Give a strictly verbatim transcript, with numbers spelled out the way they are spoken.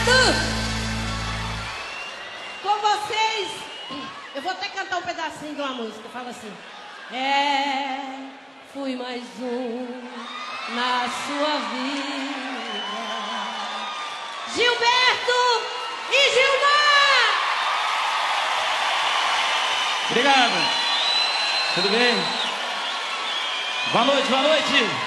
Obrigado! Com vocês, eu vou até cantar um pedacinho de uma música. Fala assim: é, fui mais um na sua vida. Gilberto e Gilmar! Obrigado. Tudo bem? Boa noite, boa noite.